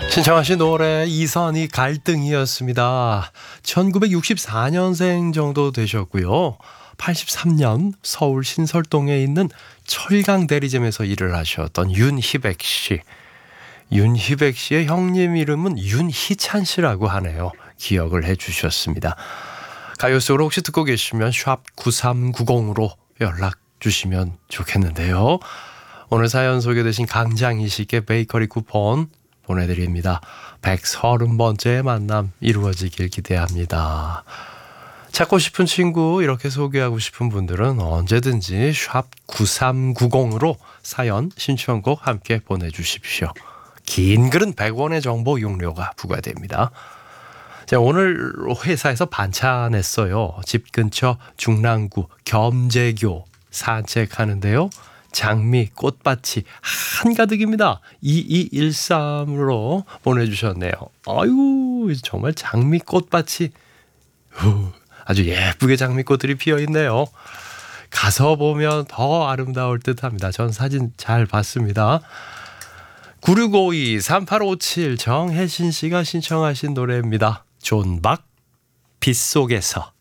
신청하신 노래 이선희 갈등이었습니다. 1964년생 정도 되셨고요. 83년 서울 신설동에 있는 철강 대리점에서 일을 하셨던 윤희백 씨. 윤희백 씨의 형님 이름은 윤희찬 씨라고 하네요. 기억을 해 주셨습니다. 가요 속으로 혹시 듣고 계시면 샵 9390으로 연락 주시면 좋겠는데요. 오늘 사연 소개되신 강장희 씨께 베이커리 쿠폰 보내드립니다. 130번째 만남 이루어지길 기대합니다. 찾고 싶은 친구 이렇게 소개하고 싶은 분들은 언제든지 샵 9390으로 사연 신청곡 함께 보내주십시오. 긴 글은 100원의 정보 용료가 부과됩니다. 자, 오늘 회사에서 반찬했어요. 집 근처 중랑구 겸재교 산책하는데요. 장미, 꽃밭이 한가득입니다. 2213으로 보내주셨네요. 아유, 정말 장미, 꽃밭이 아주 예쁘게 장미꽃들이 피어있네요. 가서 보면 더 아름다울 듯합니다. 전 사진 잘 봤습니다. 9652-3857 정혜신 씨가 신청하신 노래입니다. 존박 빗속에서.